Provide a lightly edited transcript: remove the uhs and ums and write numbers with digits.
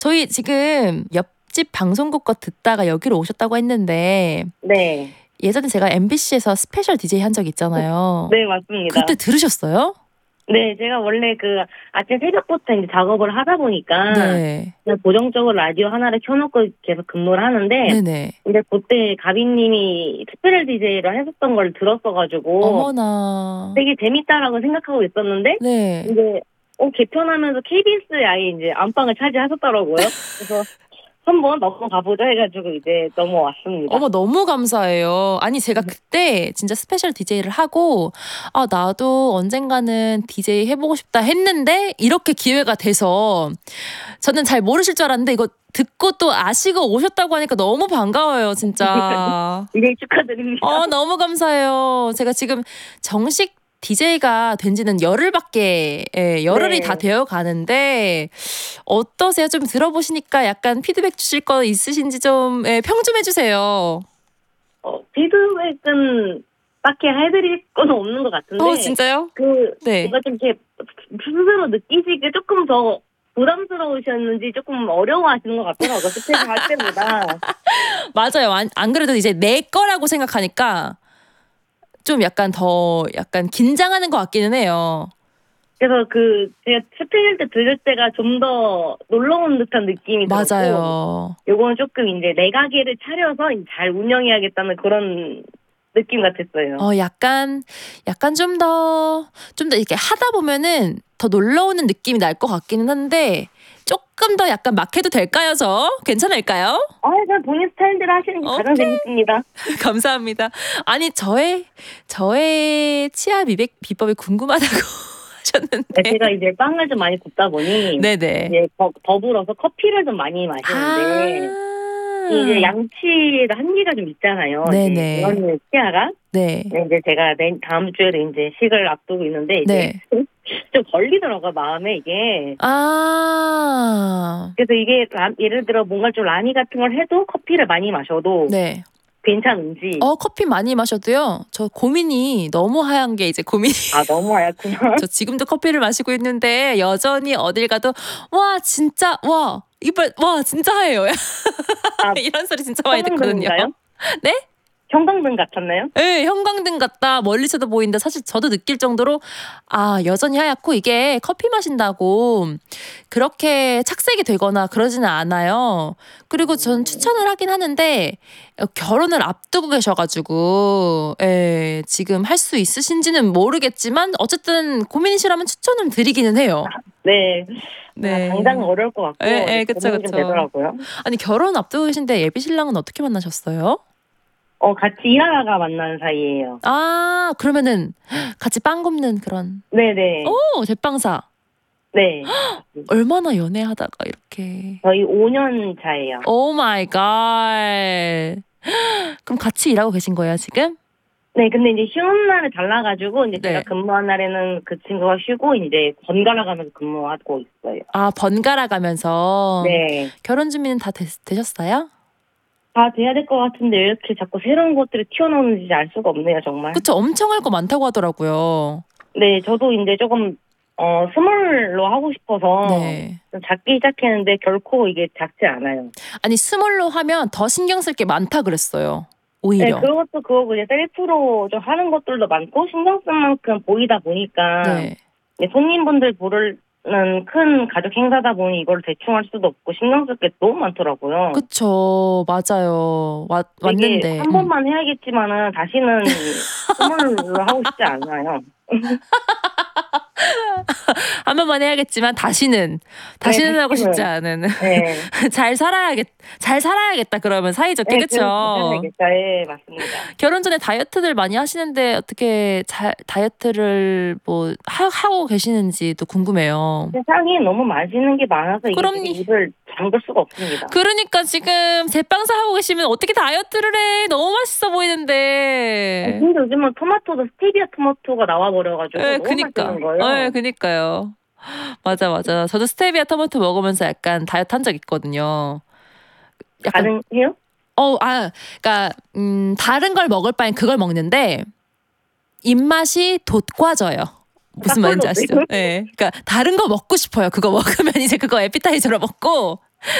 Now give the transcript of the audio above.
저희 지금 옆집 방송국 거 듣다가 여기로 오셨다고 했는데 네. 예전에 제가 MBC에서 스페셜 DJ 한 적 있잖아요. 네, 맞습니다. 그때 들으셨어요? 네, 제가 원래 아침 새벽부터 이제 작업을 하다 보니까 네. 그냥 고정적으로 라디오 하나를 켜놓고 계속 근무를 하는데 네네. 근데 그때 가빈님이 스페셜 DJ를 하셨던 걸 들었어가지고 어머나. 되게 재밌다라고 생각하고 있었는데 네. 이제 개편하면서 KBS에 아예 이제 안방을 차지하셨더라고요. 그래서 한번 넘어가보자 해가지고 이제 넘어왔습니다. 어머, 너무 감사해요. 아니, 제가 그때 진짜 스페셜 DJ를 하고, 아, 나도 언젠가는 DJ 해보고 싶다 했는데, 이렇게 기회가 돼서, 저는 잘 모르실 줄 알았는데, 이거 듣고 또 아시고 오셨다고 하니까 너무 반가워요, 진짜. 네, 축하드립니다. 너무 감사해요. 제가 지금 정식 DJ가 된 지는 열흘밖에, 열흘이 네. 다 되어 가는데, 어떠세요? 좀 들어보시니까 약간 피드백 주실 거 있으신지 좀, 평 좀 해주세요. 피드백은 딱히 해드릴 건 없는 것 같은데. 진짜요? 네. 뭔가 좀 이렇게 스스로 느끼시기에 조금 더 부담스러우셨는지 조금 어려워하시는 것 같더라고요. 스페셜 할 때보다. 맞아요. 안 그래도 이제 내 거라고 생각하니까 좀 약간 더 약간 긴장하는 것 같기는 해요. 그래서 제가 스페셜 때 들을 때가 좀 더 놀러 온 듯한 느낌이 들었고. 맞아요. 요거는 조금 이제 내 가게를 차려서 잘 운영해야겠다는 그런 느낌 같았어요. 약간 좀 더 이렇게 하다 보면은 더 놀러 오는 느낌이 날 것 같기는 한데 조금 더 약간 막 해도 될까요, 저? 괜찮을까요? 그냥 본인 스타일대로 하시는 게 가장 재밌습니다. 감사합니다. 아니, 저의 치아 미백 비법이 궁금하다고 하셨는데. 제가 이제 빵을 좀 많이 굽다 보니. 네네. 이제 더불어서 커피를 좀 많이 마시는데. 이제 양치에도 한계가 좀 있잖아요. 네네. 이런 치아가. 네. 이제 제가 다음 주에도 이제 식을 앞두고 있는데 이제 좀 걸리더라고요, 마음에 이게. 그래서 이게 예를 들어 뭔가 좀 라니 같은 걸 해도 커피를 많이 마셔도 네. 괜찮은지. 커피 많이 마셔도요. 저 고민이 너무 하얀 게 이제 고민이. 너무 하얗구나. 저 지금도 커피를 마시고 있는데 여전히 어딜 가도 와 진짜 와 이빨 와 진짜 하얘요. 이런 소리 진짜 많이 듣거든요. 네? 형광등 같았나요? 네, 형광등 같다. 멀리서도 보인다. 사실 저도 느낄 정도로 여전히 하얗고 이게 커피 마신다고 그렇게 착색이 되거나 그러지는 않아요. 그리고 전 추천을 하긴 하는데 결혼을 앞두고 계셔가지고 지금 할 수 있으신지는 모르겠지만 어쨌든 고민이시라면 추천을 드리기는 해요. 네. 당장은 어려울 것 같고 그쵸. 되더라고요. 아니, 결혼 앞두고 계신데 예비 신랑은 어떻게 만나셨어요? 같이 일하다가 만난 사이예요. 그러면은 같이 빵 굽는 그런. 네네. 제빵사. 네. 얼마나 연애하다가 이렇게. 저희 5년 차예요. 오 마이 갓. 그럼 같이 일하고 계신 거예요, 지금? 네, 근데 이제 쉬는 날을 달라가지고 이제 제가 근무한 날에는 그 친구가 쉬고 이제 번갈아 가면서 근무하고 있어요. 번갈아 가면서. 네. 결혼 준비는 다 되셨어요? 다 돼야 될 것 같은데 왜 이렇게 자꾸 새로운 것들이 튀어나오는지 알 수가 없네요, 정말. 그쵸, 엄청 할 거 많다고 하더라고요. 네, 저도 이제 조금 스몰로 하고 싶어서 좀 작게 시작했는데 결코 이게 작지 않아요. 아니, 스몰로 하면 더 신경 쓸 게 많다 그랬어요. 오히려. 네, 그것도 그거고 이제 셀프로 좀 하는 것들도 많고 신경 쓸 만큼 보이다 보니까 손님분들 보는 큰 가족 행사다 보니 이걸 대충 할 수도 없고 신경 쓸 게 너무 많더라고요. 그쵸, 맞아요. 왔는데. 한 번만 해야겠지만은 다시는 스몰로 하고 싶지 않아요. 한 번만 해야겠지만 다시는 하고 싶지 않은. 잘 살아야겠다 그러면 사이좋게. 그쵸? 네, 맞습니다. 결혼 전에 다이어트들 많이 하시는데 어떻게 다이어트를 뭐 하고 계시는지도 궁금해요. 세상에 너무 맛있는 게 많아서 이게 입을 잠글 수가 없습니다. 그러니까 지금 제빵사 하고 계시면 어떻게 다이어트를 해? 너무 맛있어 보이는데. 근데 요즘은 토마토도 스테비아 토마토가 나와버려가지고 너무 맛있는 거예요. 그니까요. 맞아. 저도 스테비아 토마토 먹으면서 약간 다이어트 한 적 있거든요. 가능해요? 그러니까 다른 걸 먹을 바엔 그걸 먹는데 입맛이 돋궈져요. 무슨 말인지 아시죠? 네. 그러니까 다른 거 먹고 싶어요. 그거 먹으면 이제 그거 에피타이저로 먹고